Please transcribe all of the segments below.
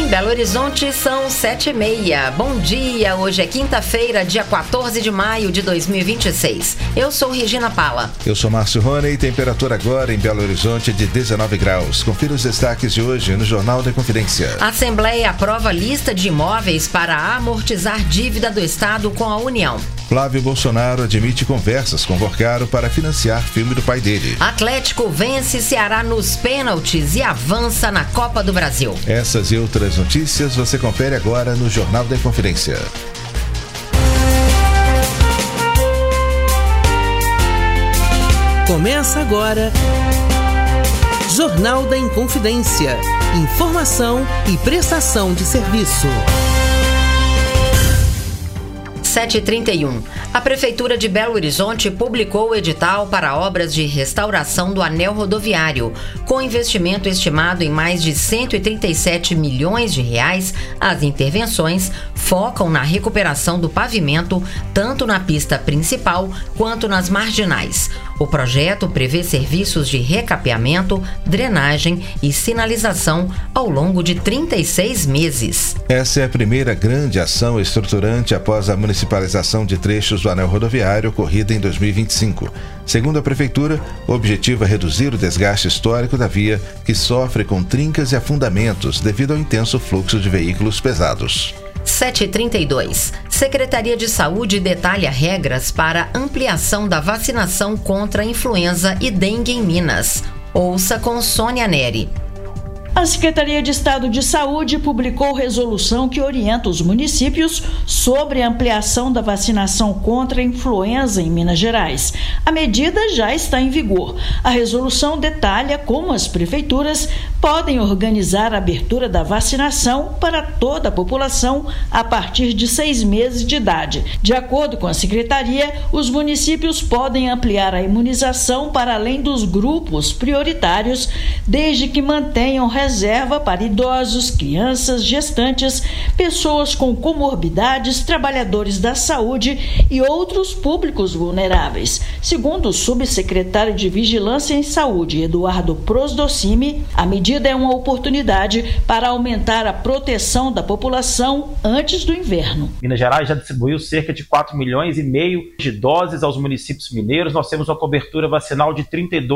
Belo Horizonte são 7h30. Bom dia, hoje é quinta-feira, dia 14 de maio de 2026. Eu sou Regina Pala. Eu sou Márcio Rony e temperatura agora em Belo Horizonte de 19 graus. Confira os destaques de hoje no Jornal da Inconfidência. A Assembleia aprova lista de imóveis para amortizar dívida do Estado com a União. Flávio Bolsonaro admite conversas com Vorcaro para financiar filme do pai dele. Atlético vence Ceará nos pênaltis e avança na Copa do Brasil. Essas e outras notícias você confere agora no Jornal da Inconfidência. Começa agora Jornal da Inconfidência. Informação e prestação de serviço. 7h31. A Prefeitura de Belo Horizonte publicou o edital para obras de restauração do anel rodoviário. Com investimento estimado em mais de 137 milhões de reais, as intervenções focam na recuperação do pavimento, tanto na pista principal quanto nas marginais. O projeto prevê serviços de recapeamento, drenagem e sinalização ao longo de 36 meses. Essa é a primeira grande ação estruturante após a municipalização de trechos do anel rodoviário ocorrida em 2025. Segundo a Prefeitura, o objetivo é reduzir o desgaste histórico da via, que sofre com trincas e afundamentos devido ao intenso fluxo de veículos pesados. 7h32. Secretaria de Saúde detalha regras para ampliação da vacinação contra a influenza e dengue em Minas. Ouça com Sônia Neri. A Secretaria de Estado de Saúde publicou resolução que orienta os municípios sobre a ampliação da vacinação contra a influenza em Minas Gerais. A medida já está em vigor. A resolução detalha como as prefeituras podem organizar a abertura da vacinação para toda a população a partir de 6 meses de idade. De acordo com a Secretaria, os municípios podem ampliar a imunização para além dos grupos prioritários, desde que mantenham reserva para idosos, crianças, gestantes, pessoas com comorbidades, trabalhadores da saúde e outros públicos vulneráveis. Segundo o subsecretário de Vigilância em Saúde, Eduardo Prosdocimi, a medida é uma oportunidade para aumentar a proteção da população antes do inverno. Minas Gerais já distribuiu cerca de 4,5 milhões de doses aos municípios mineiros. Nós temos uma cobertura vacinal de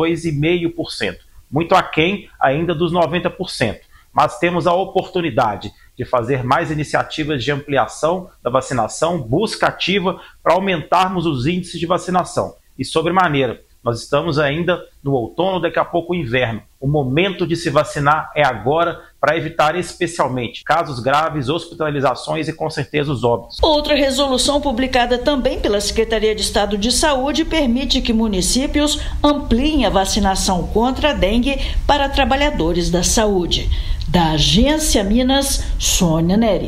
32,5%. Muito aquém ainda dos 90%, mas temos a oportunidade de fazer mais iniciativas de ampliação da vacinação, busca ativa para aumentarmos os índices de vacinação. E sobremaneira, nós estamos ainda no outono, daqui a pouco o inverno. O momento de se vacinar é agora para evitar especialmente casos graves, hospitalizações e com certeza os óbitos. Outra resolução publicada também pela Secretaria de Estado de Saúde permite que municípios ampliem a vacinação contra a dengue para trabalhadores da saúde. Da Agência Minas, Sônia Neri.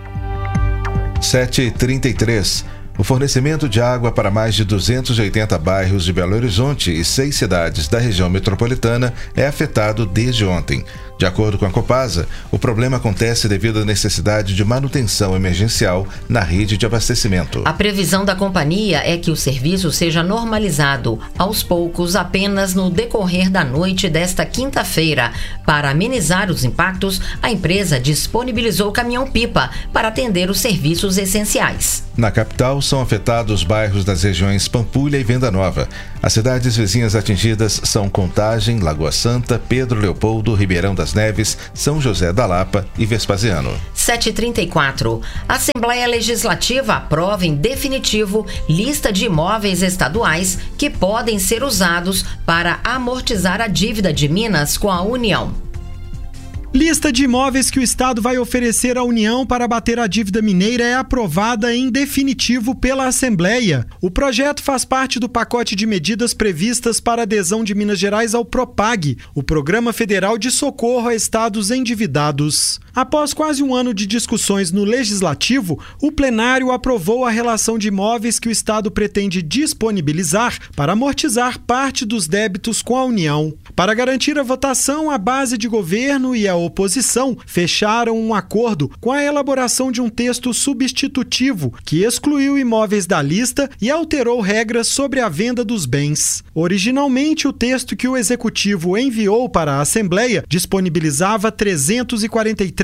7h33. O fornecimento de água para mais de 280 bairros de Belo Horizonte e 6 cidades da região metropolitana é afetado desde ontem. De acordo com a Copasa, o problema acontece devido à necessidade de manutenção emergencial na rede de abastecimento. A previsão da companhia é que o serviço seja normalizado aos poucos apenas no decorrer da noite desta quinta-feira. Para amenizar os impactos, a empresa disponibilizou caminhão-pipa para atender os serviços essenciais. Na capital, são afetados bairros das regiões Pampulha e Venda Nova. As cidades vizinhas atingidas são Contagem, Lagoa Santa, Pedro Leopoldo, Ribeirão das Neves, São José da Lapa e Vespasiano. 7h34. A Assembleia Legislativa aprova em definitivo lista de imóveis estaduais que podem ser usados para amortizar a dívida de Minas com a União. Lista de imóveis que o Estado vai oferecer à União para abater a dívida mineira é aprovada em definitivo pela Assembleia. O projeto faz parte do pacote de medidas previstas para a adesão de Minas Gerais ao PROPAG, o Programa Federal de Socorro a Estados Endividados. Após quase um ano de discussões no Legislativo, o plenário aprovou a relação de imóveis que o Estado pretende disponibilizar para amortizar parte dos débitos com a União. Para garantir a votação, a base de governo e a oposição fecharam um acordo com a elaboração de um texto substitutivo que excluiu imóveis da lista e alterou regras sobre a venda dos bens. Originalmente, o texto que o Executivo enviou para a Assembleia disponibilizava 343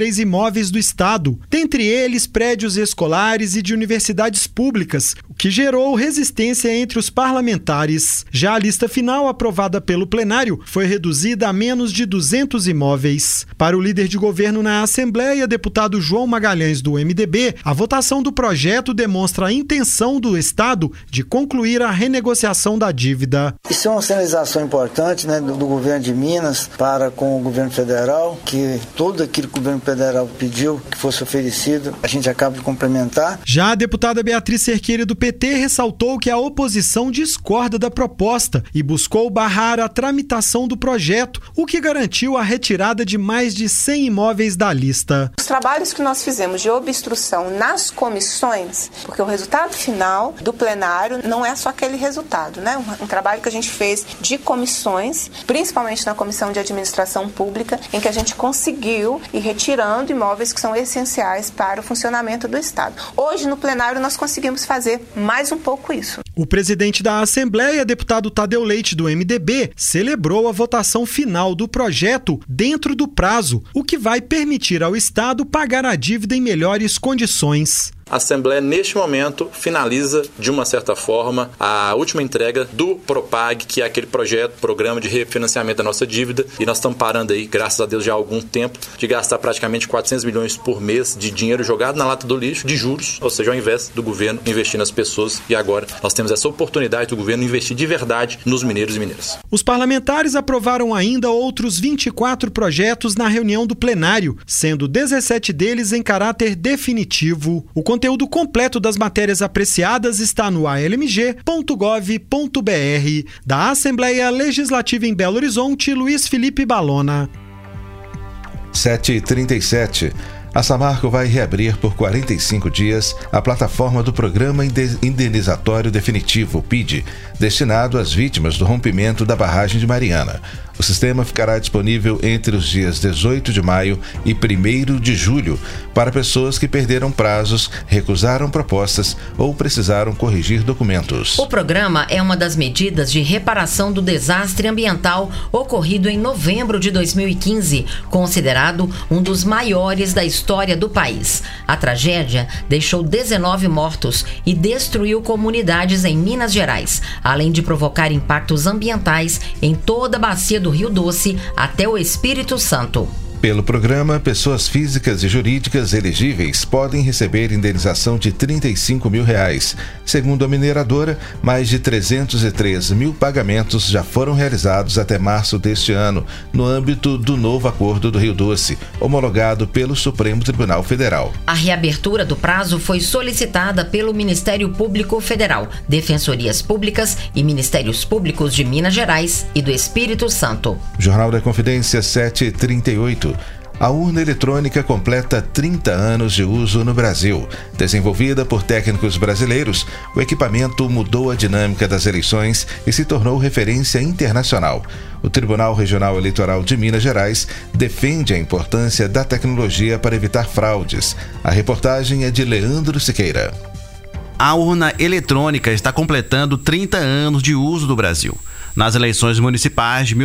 3 imóveis do estado, dentre eles prédios escolares e de universidades públicas, o que gerou resistência entre os parlamentares. Já a lista final, aprovada pelo plenário, foi reduzida a menos de 200 imóveis. Para o líder de governo na Assembleia, deputado João Magalhães, do MDB, a votação do projeto demonstra a intenção do estado de concluir a renegociação da dívida. Isso é uma sinalização importante, do governo de Minas para com o governo federal, que tudo aquilo que o governo federal pediu que fosse oferecido, a gente acaba de complementar. Já a deputada Beatriz Cerqueira, do PT, ressaltou que a oposição discorda da proposta e buscou barrar a tramitação do projeto, o que garantiu a retirada de mais de 100 imóveis da lista. Os trabalhos que nós fizemos de obstrução nas comissões, porque o resultado final do plenário não é só aquele resultado, Um trabalho que a gente fez de comissões, principalmente na Comissão de Administração Pública, em que a gente conseguiu ir retirando imóveis que são essenciais para o funcionamento do Estado. Hoje, no plenário, nós conseguimos fazer mais um pouco isso. O presidente da Assembleia, deputado Tadeu Leite, do MDB, celebrou a votação final do projeto dentro do prazo, o que vai permitir ao Estado pagar a dívida em melhores condições. A Assembleia, neste momento, finaliza, de uma certa forma, a última entrega do Propag, que é aquele programa de refinanciamento da nossa dívida, e nós estamos parando aí, graças a Deus, já há algum tempo, de gastar praticamente 400 milhões por mês de dinheiro jogado na lata do lixo, de juros, ou seja, ao invés do governo investir nas pessoas, e agora nós temos essa oportunidade do governo investir de verdade nos mineiros e mineiras. Os parlamentares aprovaram ainda outros 24 projetos na reunião do plenário, sendo 17 deles em caráter definitivo. O conteúdo completo das matérias apreciadas está no almg.gov.br. Da Assembleia Legislativa em Belo Horizonte, Luiz Felipe Balona. 7h37. A Samarco vai reabrir por 45 dias a plataforma do Programa Indenizatório Definitivo, PID, destinado às vítimas do rompimento da barragem de Mariana. O sistema ficará disponível entre os dias 18 de maio e 1º de julho para pessoas que perderam prazos, recusaram propostas ou precisaram corrigir documentos. O programa é uma das medidas de reparação do desastre ambiental ocorrido em novembro de 2015, considerado um dos maiores da história do país. A tragédia deixou 19 mortos e destruiu comunidades em Minas Gerais, além de provocar impactos ambientais em toda a bacia do Rio Doce até o Espírito Santo. Pelo programa, pessoas físicas e jurídicas elegíveis podem receber indenização de R$ 35 mil. Segundo a mineradora, mais de 303 mil pagamentos já foram realizados até março deste ano, no âmbito do novo acordo do Rio Doce, homologado pelo Supremo Tribunal Federal. A reabertura do prazo foi solicitada pelo Ministério Público Federal, Defensorias Públicas e Ministérios Públicos de Minas Gerais e do Espírito Santo. Jornal da Confidência, 7h38. A urna eletrônica completa 30 anos de uso no Brasil. Desenvolvida por técnicos brasileiros, o equipamento mudou a dinâmica das eleições e se tornou referência internacional. O Tribunal Regional Eleitoral de Minas Gerais defende a importância da tecnologia para evitar fraudes. A reportagem é de Leandro Siqueira. A urna eletrônica está completando 30 anos de uso do Brasil. Nas eleições municipais de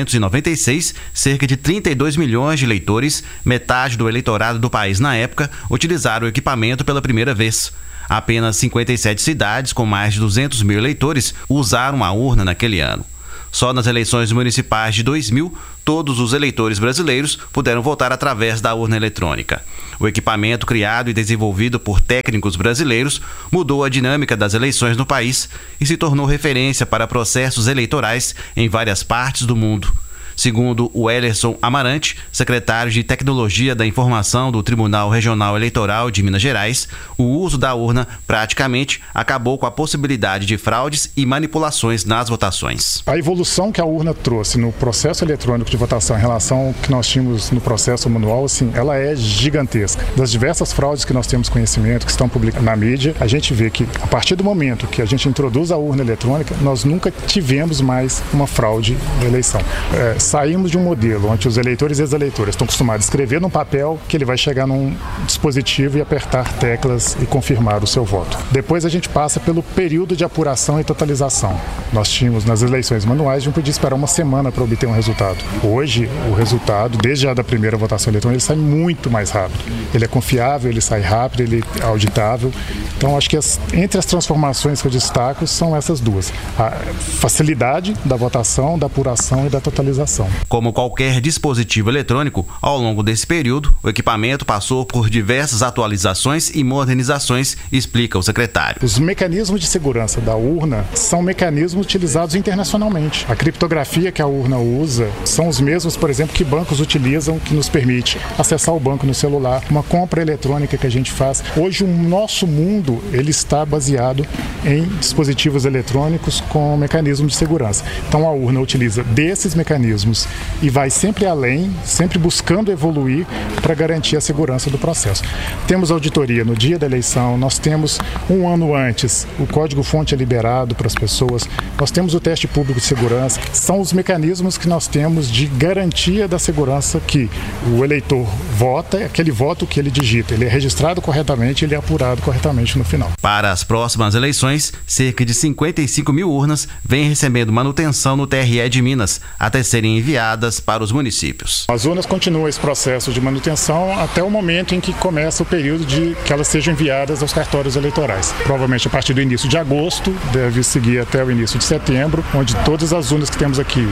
1996, cerca de 32 milhões de eleitores, metade do eleitorado do país na época, utilizaram o equipamento pela primeira vez. Apenas 57 cidades com mais de 200 mil eleitores usaram a urna naquele ano. Só nas eleições municipais de 2000, todos os eleitores brasileiros puderam votar através da urna eletrônica. O equipamento, criado e desenvolvido por técnicos brasileiros, mudou a dinâmica das eleições no país e se tornou referência para processos eleitorais em várias partes do mundo. Segundo o Ellerson Amarante, secretário de Tecnologia da Informação do Tribunal Regional Eleitoral de Minas Gerais, o uso da urna praticamente acabou com a possibilidade de fraudes e manipulações nas votações. A evolução que a urna trouxe no processo eletrônico de votação em relação ao que nós tínhamos no processo manual, assim, ela é gigantesca. Das diversas fraudes que nós temos conhecimento, que estão publicadas na mídia, a gente vê que a partir do momento que a gente introduz a urna eletrônica, nós nunca tivemos mais uma fraude na eleição. saímos de um modelo onde os eleitores e as eleitoras estão acostumados a escrever num papel que ele vai chegar num dispositivo e apertar teclas e confirmar o seu voto. Depois a gente passa pelo período de apuração e totalização. Nós tínhamos nas eleições manuais, a gente podia esperar uma semana para obter um resultado. Hoje, o resultado, desde a da primeira votação eletrônica, ele sai muito mais rápido. Ele é confiável, ele sai rápido, ele é auditável. Então, acho que entre as transformações que eu destaco são essas duas. A facilidade da votação, da apuração e da totalização. Como qualquer dispositivo eletrônico, ao longo desse período, o equipamento passou por diversas atualizações e modernizações, explica o secretário. Os mecanismos de segurança da urna são mecanismos utilizados internacionalmente. A criptografia que a urna usa são os mesmos, por exemplo, que bancos utilizam, que nos permite acessar o banco no celular, uma compra eletrônica que a gente faz. Hoje, o nosso mundo ele está baseado em dispositivos eletrônicos com mecanismos de segurança. Então, a urna utiliza desses mecanismos e vai sempre além, sempre buscando evoluir para garantir a segurança do processo. Temos auditoria no dia da eleição, nós temos um ano antes o código-fonte é liberado para as pessoas, nós temos o teste público de segurança, são os mecanismos que nós temos de garantia da segurança que o eleitor vota, aquele voto que ele digita, ele é registrado corretamente, ele é apurado corretamente no final. Para as próximas eleições, cerca de 55 mil urnas vêm recebendo manutenção no TRE de Minas, até serem enviadas para os municípios. As urnas continuam esse processo de manutenção até o momento em que começa o período de que elas sejam enviadas aos cartórios eleitorais. Provavelmente a partir do início de agosto, deve seguir até o início de setembro, onde todas as urnas que temos aqui,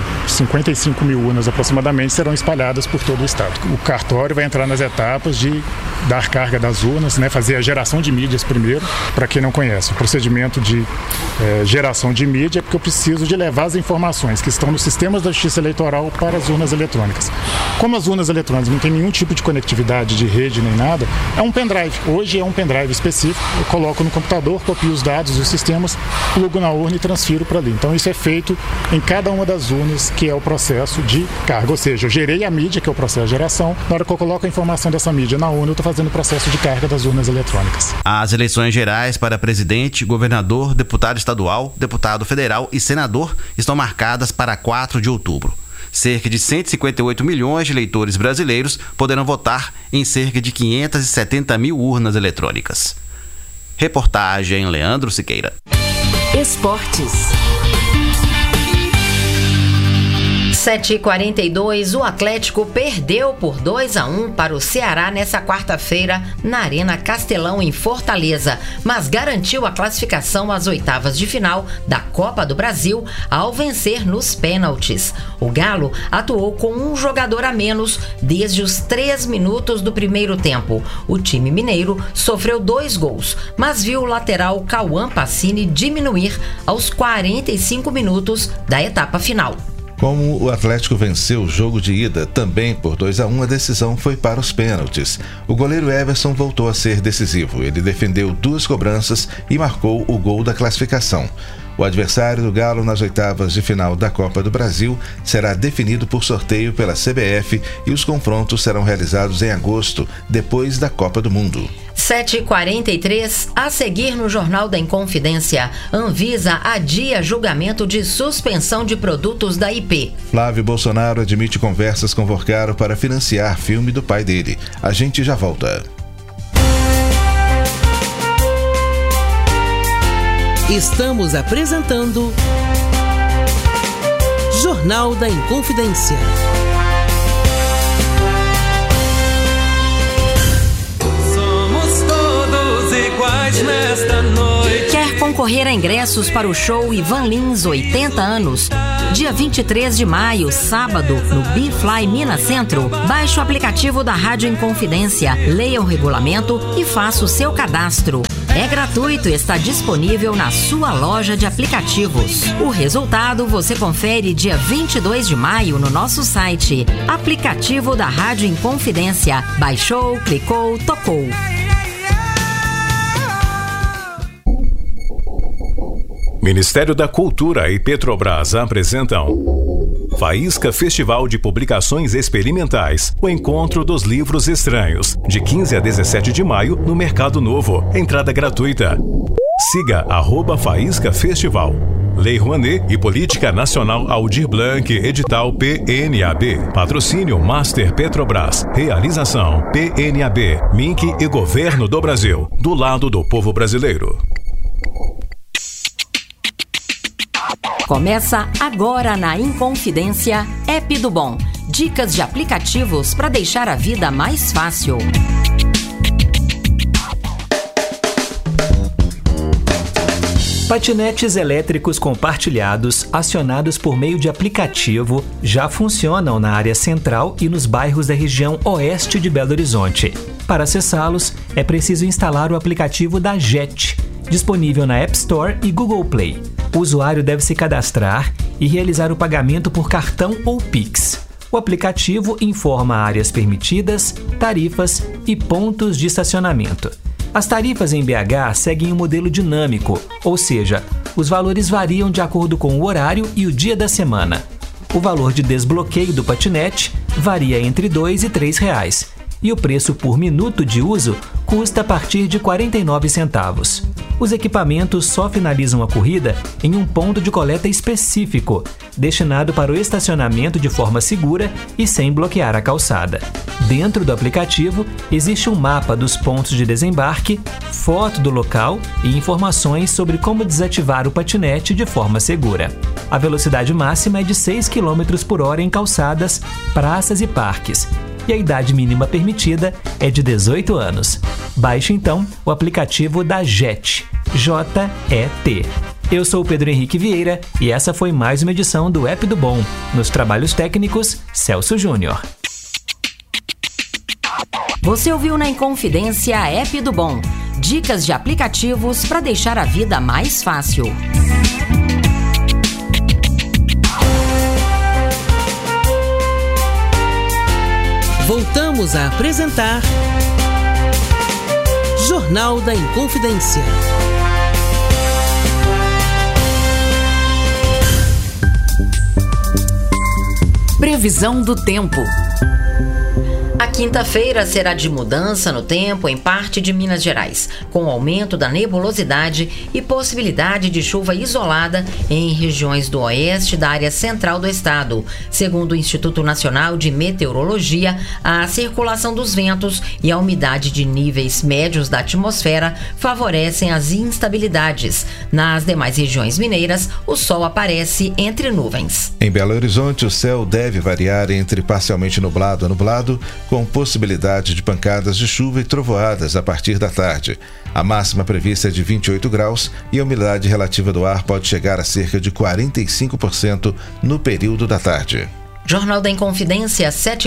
55 mil urnas aproximadamente, serão espalhadas por todo o estado. O cartório vai entrar nas etapas de dar carga das urnas, fazer a geração de mídias primeiro. Para quem não conhece, o procedimento de geração de mídia é porque eu preciso de levar as informações que estão nos sistemas da Justiça Eleitoral para as urnas eletrônicas. Como as urnas eletrônicas não têm nenhum tipo de conectividade de rede nem nada, é um pendrive. Hoje é um pendrive específico, eu coloco no computador, copio os dados dos sistemas, plugo na urna e transfiro para ali. Então isso é feito em cada uma das urnas, que é o processo de carga. Ou seja, eu gerei a mídia, que é o processo de geração, na hora que eu coloco a informação dessa mídia na urna, eu estou fazendo o processo de carga das urnas eletrônicas. As eleições gerais para presidente, governador, deputado estadual, deputado federal e senador estão marcadas para 4 de outubro. Cerca de 158 milhões de eleitores brasileiros poderão votar em cerca de 570 mil urnas eletrônicas. Reportagem Leandro Siqueira. Esportes. 7h42, o Atlético perdeu por 2-1 para o Ceará nessa quarta-feira na Arena Castelão, em Fortaleza, mas garantiu a classificação às oitavas de final da Copa do Brasil ao vencer nos pênaltis. O Galo atuou com um jogador a menos desde os 3 minutos do primeiro tempo. O time mineiro sofreu 2 gols, mas viu o lateral Cauã Pacini diminuir aos 45 minutos da etapa final. Como o Atlético venceu o jogo de ida também por 2-1, a decisão foi para os pênaltis. O goleiro Everson voltou a ser decisivo. Ele defendeu 2 cobranças e marcou o gol da classificação. O adversário do Galo nas oitavas de final da Copa do Brasil será definido por sorteio pela CBF e os confrontos serão realizados em agosto, depois da Copa do Mundo. 7h43, a seguir no Jornal da Inconfidência, Anvisa adia julgamento de suspensão de produtos da IP. Flávio Bolsonaro admite conversas com Vorcaro para financiar filme do pai dele. A gente já volta. Estamos apresentando Jornal da Inconfidência. Nesta noite. Quer concorrer a ingressos para o show Ivan Lins 80 anos? Dia 23 de maio, sábado, no B-Fly Minas Centro. Baixe o aplicativo da Rádio Inconfidência, leia o regulamento e faça o seu cadastro. É gratuito e está disponível na sua loja de aplicativos. O resultado você confere dia 22 de maio no nosso site. Aplicativo da Rádio Inconfidência. Baixou, clicou, tocou. Ministério da Cultura e Petrobras apresentam Faísca Festival de Publicações Experimentais, o Encontro dos Livros Estranhos, de 15 a 17 de maio no Mercado Novo. Entrada gratuita. Siga @Faísca Festival. Lei Rouanet e Política Nacional Aldir Blanc, edital PNAB. Patrocínio Master Petrobras. Realização PNAB, MINC e Governo do Brasil. Do lado do povo brasileiro. Começa agora na Inconfidência App do Bom. Dicas de aplicativos para deixar a vida mais fácil. Patinetes elétricos compartilhados, acionados por meio de aplicativo, já funcionam na área central e nos bairros da região oeste de Belo Horizonte. Para acessá-los, é preciso instalar o aplicativo da JET, disponível na App Store e Google Play. O usuário deve se cadastrar e realizar o pagamento por cartão ou Pix. O aplicativo informa áreas permitidas, tarifas e pontos de estacionamento. As tarifas em BH seguem um modelo dinâmico, ou seja, os valores variam de acordo com o horário e o dia da semana. O valor de desbloqueio do patinete varia entre R$ 2 e R$ 3, e o preço por minuto de uso custa a partir de 49 centavos. Os equipamentos só finalizam a corrida em um ponto de coleta específico, destinado para o estacionamento de forma segura e sem bloquear a calçada. Dentro do aplicativo, existe um mapa dos pontos de desembarque, foto do local e informações sobre como desativar o patinete de forma segura. A velocidade máxima é de 6 km por hora em calçadas, praças e parques, e a idade mínima permitida é de 18 anos. Baixe então o aplicativo da JET, J-E-T. Eu sou o Pedro Henrique Vieira e essa foi mais uma edição do App do Bom. Nos trabalhos técnicos, Celso Júnior. Você ouviu na Inconfidência App do Bom. Dicas de aplicativos para deixar a vida mais fácil. Voltamos a apresentar Jornal da Inconfidência. Previsão do tempo. A quinta-feira será de mudança no tempo em parte de Minas Gerais, com aumento da nebulosidade e possibilidade de chuva isolada em regiões do oeste da área central do estado. Segundo o Instituto Nacional de Meteorologia, a circulação dos ventos e a umidade de níveis médios da atmosfera favorecem as instabilidades. Nas demais regiões mineiras, o sol aparece entre nuvens. Em Belo Horizonte, o céu deve variar entre parcialmente nublado a nublado, com possibilidade de pancadas de chuva e trovoadas a partir da tarde. A máxima prevista é de 28 graus e a umidade relativa do ar pode chegar a cerca de 45% no período da tarde. Jornal da Inconfidência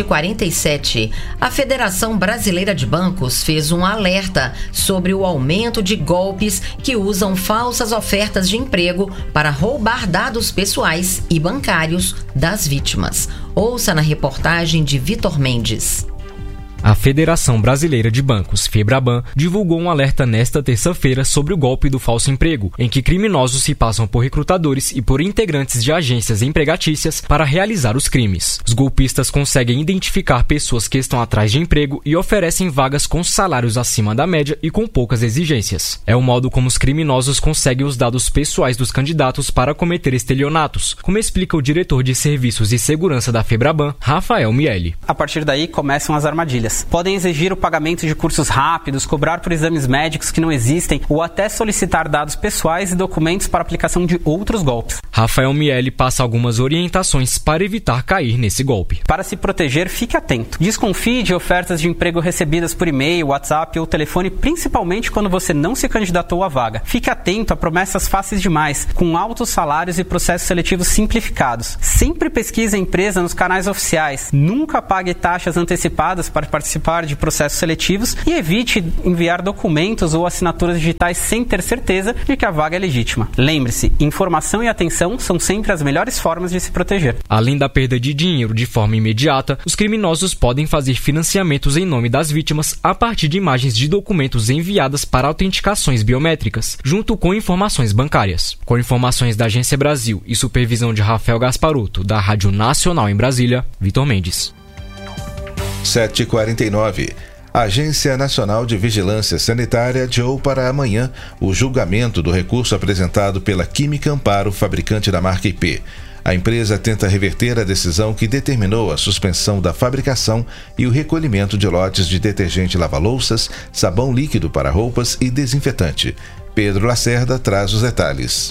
7h47. A Federação Brasileira de Bancos fez um alerta sobre o aumento de golpes que usam falsas ofertas de emprego para roubar dados pessoais e bancários das vítimas. Ouça na reportagem de Vitor Mendes. A Federação Brasileira de Bancos, FEBRABAN, divulgou um alerta nesta terça-feira sobre o golpe do falso emprego, em que criminosos se passam por recrutadores e por integrantes de agências empregatícias para realizar os crimes. Os golpistas conseguem identificar pessoas que estão atrás de emprego e oferecem vagas com salários acima da média e com poucas exigências. É o modo como os criminosos conseguem os dados pessoais dos candidatos para cometer estelionatos, como explica o diretor de Serviços e Segurança da FEBRABAN, Rafael Miele. A partir daí começam as armadilhas. Podem exigir o pagamento de cursos rápidos, cobrar por exames médicos que não existem ou até solicitar dados pessoais e documentos para aplicação de outros golpes. Rafael Miele passa algumas orientações para evitar cair nesse golpe. Para se proteger, fique atento. Desconfie de ofertas de emprego recebidas por e-mail, WhatsApp ou telefone, principalmente quando você não se candidatou à vaga. Fique atento a promessas fáceis demais, com altos salários e processos seletivos simplificados. Sempre pesquise a empresa nos canais oficiais. Nunca pague taxas antecipadas para participar de processos seletivos e evite enviar documentos ou assinaturas digitais sem ter certeza de que a vaga é legítima. Lembre-se, informação e atenção são sempre as melhores formas de se proteger. Além da perda de dinheiro de forma imediata, os criminosos podem fazer financiamentos em nome das vítimas a partir de imagens de documentos enviadas para autenticações biométricas, junto com informações bancárias. Com informações da Agência Brasil e supervisão de Rafael Gasparuto, da Rádio Nacional em Brasília, Vitor Mendes. 7h49. A Agência Nacional de Vigilância Sanitária adiou para amanhã o julgamento do recurso apresentado pela Química Amparo, fabricante da marca IP. A empresa tenta reverter a decisão que determinou a suspensão da fabricação e o recolhimento de lotes de detergente lava-louças, sabão líquido para roupas e desinfetante. Pedro Lacerda traz os detalhes.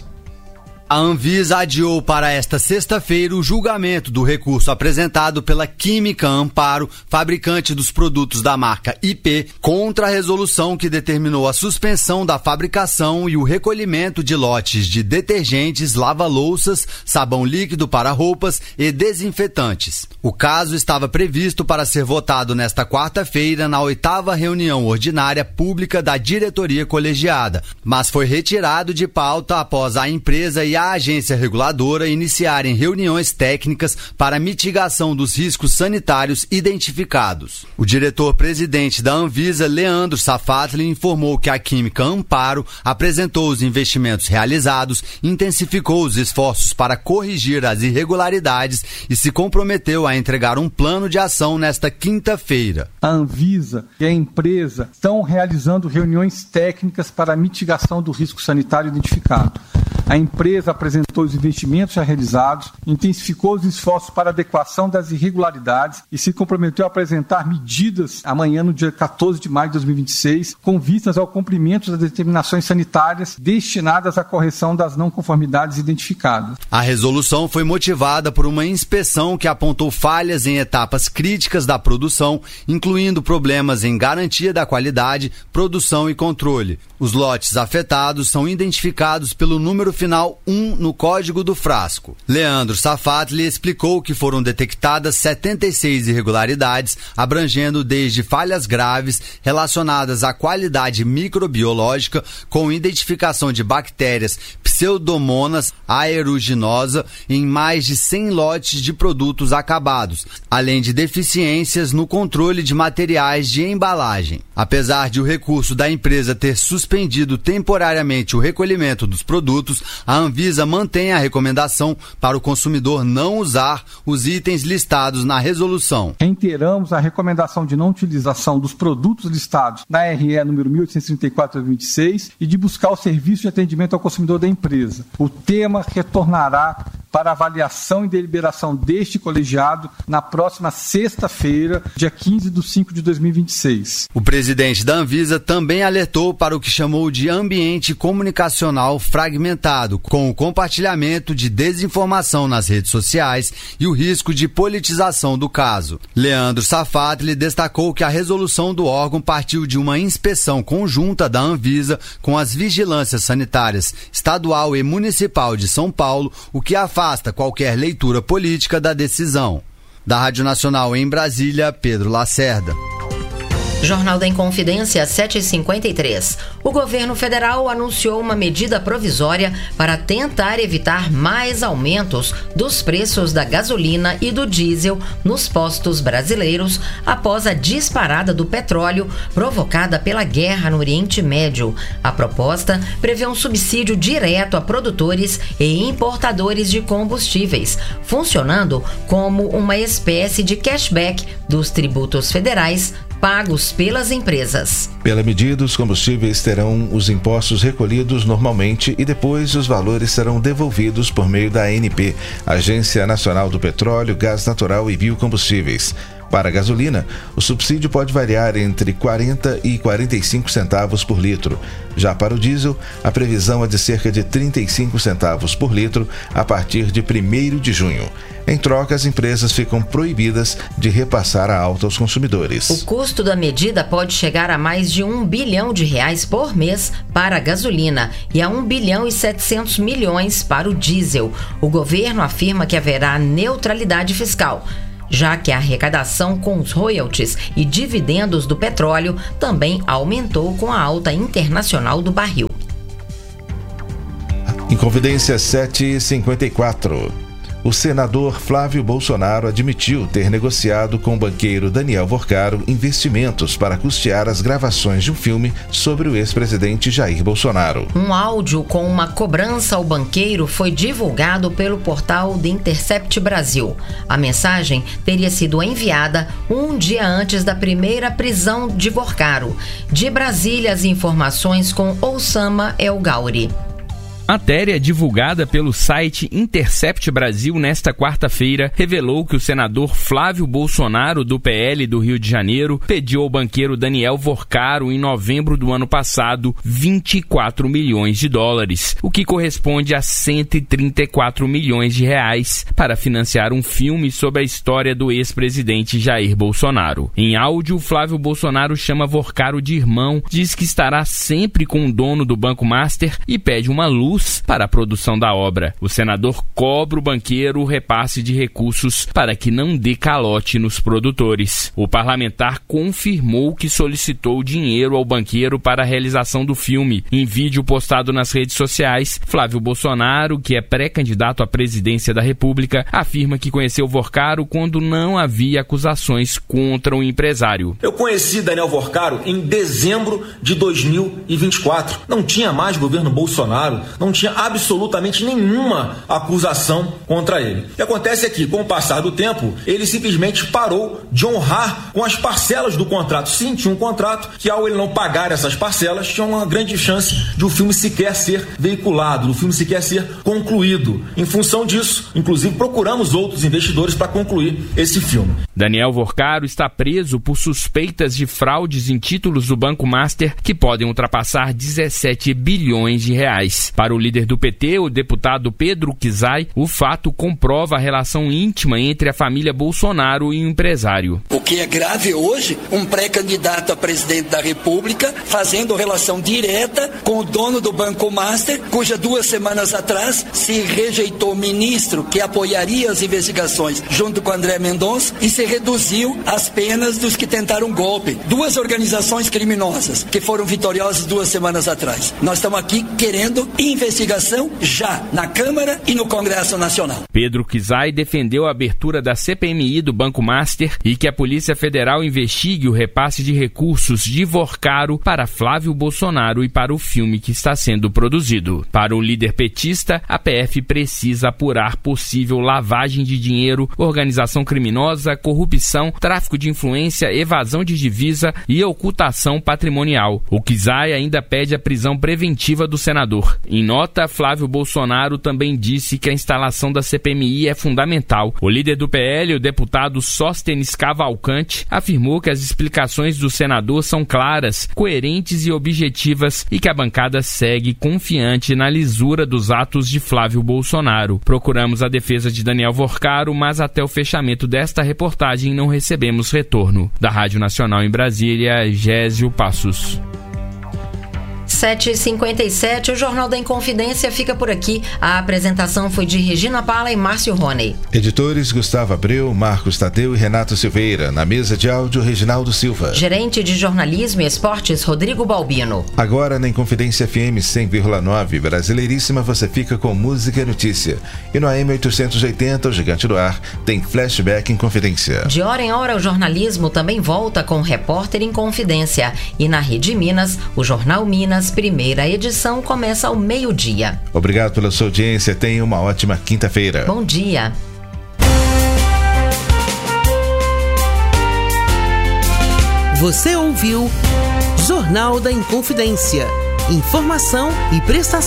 A Anvisa adiou para esta sexta-feira o julgamento do recurso apresentado pela Química Amparo, fabricante dos produtos da marca IP, contra a resolução que determinou a suspensão da fabricação e o recolhimento de lotes de detergentes, lava-louças, sabão líquido para roupas e desinfetantes. O caso estava previsto para ser votado nesta quarta-feira na 8ª reunião ordinária pública da diretoria colegiada, mas foi retirado de pauta após a empresa e a agência reguladora iniciarem reuniões técnicas para mitigação dos riscos sanitários identificados. O diretor-presidente da Anvisa, Leandro Safatli, informou que a Química Amparo apresentou os investimentos realizados, intensificou os esforços para corrigir as irregularidades e se comprometeu a entregar um plano de ação nesta quinta-feira. A Anvisa e a empresa estão realizando reuniões técnicas para a mitigação do risco sanitário identificado. A empresa apresentou os investimentos já realizados, intensificou os esforços para adequação das irregularidades e se comprometeu a apresentar medidas amanhã, no dia 14 de maio de 2026, com vistas ao cumprimento das determinações sanitárias destinadas à correção das não conformidades identificadas. A resolução foi motivada por uma inspeção que apontou falhas em etapas críticas da produção, incluindo problemas em garantia da qualidade, produção e controle. Os lotes afetados são identificados pelo número final 1 no código do frasco. Leandro Safatli explicou que foram detectadas 76 irregularidades, abrangendo desde falhas graves relacionadas à qualidade microbiológica, com identificação de bactérias Pseudomonas aeruginosa em mais de 100 lotes de produtos acabados, além de deficiências no controle de materiais de embalagem. Apesar de o recurso da empresa ter suspendido temporariamente o recolhimento dos produtos, a Anvisa mantém a recomendação para o consumidor não usar os itens listados na resolução. Reiteramos a recomendação de não utilização dos produtos listados na RE número 1834/2026 e de buscar o serviço de atendimento ao consumidor da empresa. O tema retornará para avaliação e deliberação deste colegiado na próxima sexta-feira, dia 15/5/2026. O presidente da Anvisa também alertou para o que chamou de ambiente comunicacional fragmentado, com o compartilhamento de desinformação nas redes sociais e o risco de politização do caso. Leandro Safatli destacou que a resolução do órgão partiu de uma inspeção conjunta da Anvisa com as vigilâncias sanitárias estadual e municipal de São Paulo, o que afasta qualquer leitura política da decisão. Da Rádio Nacional em Brasília, Pedro Lacerda. Jornal da Inconfidência, 7h53. O governo federal anunciou uma medida provisória para tentar evitar mais aumentos dos preços da gasolina e do diesel nos postos brasileiros após a disparada do petróleo provocada pela guerra no Oriente Médio. A proposta prevê um subsídio direto a produtores e importadores de combustíveis, funcionando como uma espécie de cashback dos tributos federais pagos pelas empresas. Pela medida, os combustíveis terão os impostos recolhidos normalmente e depois os valores serão devolvidos por meio da ANP, Agência Nacional do Petróleo, Gás Natural e Biocombustíveis. Para a gasolina, o subsídio pode variar entre 40 e 45 centavos por litro. Já para o diesel, a previsão é de cerca de 35 centavos por litro a partir de 1º de junho. Em troca, as empresas ficam proibidas de repassar a alta aos consumidores. O custo da medida pode chegar a mais de R$1 bilhão por mês para a gasolina e a 1 bilhão e 700 milhões para o diesel. O governo afirma que haverá neutralidade fiscal, já que a arrecadação com os royalties e dividendos do petróleo também aumentou com a alta internacional do barril. Inconfidência 7h54. o senador Flávio Bolsonaro admitiu ter negociado com o banqueiro Daniel Vorcaro investimentos para custear as gravações de um filme sobre o ex-presidente Jair Bolsonaro. Um áudio com uma cobrança ao banqueiro foi divulgado pelo portal The Intercept Brasil. A mensagem teria sido enviada um dia antes da primeira prisão de Vorcaro. De Brasília, as informações com Oussama El Gauri. Matéria divulgada pelo site Intercept Brasil nesta quarta-feira revelou que o senador Flávio Bolsonaro, do PL do Rio de Janeiro, pediu ao banqueiro Daniel Vorcaro, em novembro do ano passado, 24 milhões de dólares, o que corresponde a 134 milhões de reais, para financiar um filme sobre a história do ex-presidente Jair Bolsonaro. Em áudio, Flávio Bolsonaro chama Vorcaro de irmão, diz que estará sempre com o dono do Banco Master e pede uma luz para a produção da obra. O senador cobra o banqueiro o repasse de recursos para que não dê calote nos produtores. O parlamentar confirmou que solicitou dinheiro ao banqueiro para a realização do filme. Em vídeo postado nas redes sociais, Flávio Bolsonaro, que é pré-candidato à presidência da República, afirma que conheceu Vorcaro quando não havia acusações contra o empresário. Eu conheci Daniel Vorcaro em dezembro de 2024. Não tinha mais governo Bolsonaro, não tinha absolutamente nenhuma acusação contra ele. O que acontece é que, com o passar do tempo, ele simplesmente parou de honrar com as parcelas do contrato. Sim, tinha um contrato que, ao ele não pagar essas parcelas, tinha uma grande chance de o filme sequer ser veiculado, do filme sequer ser concluído. Em função disso, inclusive, procuramos outros investidores para concluir esse filme. Daniel Vorcaro está preso por suspeitas de fraudes em títulos do Banco Master que podem ultrapassar 17 bilhões de reais. Para o líder do PT, o deputado Pedro Kizai, o fato comprova a relação íntima entre a família Bolsonaro e o empresário. O que é grave hoje, um pré-candidato a presidente da República fazendo relação direta com o dono do Banco Master, cuja 2 semanas atrás se rejeitou o ministro que apoiaria as investigações junto com André Mendonça e se reduziu as penas dos que tentaram golpe. 2 organizações criminosas que foram vitoriosas 2 semanas atrás. Nós estamos aqui querendo investigação já na Câmara e no Congresso Nacional. Pedro Kizai defendeu a abertura da CPMI do Banco Master e que a Polícia Federal investigue o repasse de recursos de Vorcaro para Flávio Bolsonaro e para o filme que está sendo produzido. Para o líder petista, a PF precisa apurar possível lavagem de dinheiro, organização criminosa, corrupção, tráfico de influência, evasão de divisa e ocultação patrimonial. O Kizai ainda pede a prisão preventiva do senador. Em nota, Flávio Bolsonaro também disse que a instalação da CPMI é fundamental. O líder do PL, o deputado Sóstenes Cavalcante, afirmou que as explicações do senador são claras, coerentes e objetivas e que a bancada segue confiante na lisura dos atos de Flávio Bolsonaro. Procuramos a defesa de Daniel Vorcaro, mas até o fechamento desta reportagem não recebemos retorno. Da Rádio Nacional em Brasília, Gésio Passos. 7h57, o Jornal da Inconfidência fica por aqui. A apresentação foi de Regina Pala e Márcio Rony. Editores Gustavo Abreu, Marcos Tadeu e Renato Silveira. Na mesa de áudio, Reginaldo Silva. Gerente de Jornalismo e Esportes, Rodrigo Balbino. Agora na Inconfidência FM 100,9, Brasileiríssima, você fica com música e notícia. E no AM 880, o Gigante do Ar, tem Flashback Inconfidência. De hora em hora, o jornalismo também volta com Repórter Inconfidência. E na Rede Minas, o Jornal Minas, primeira edição, começa ao meio-dia. Obrigado pela sua audiência. Tenha uma ótima quinta-feira. Bom dia. Você ouviu Jornal da Inconfidência. Informação e prestação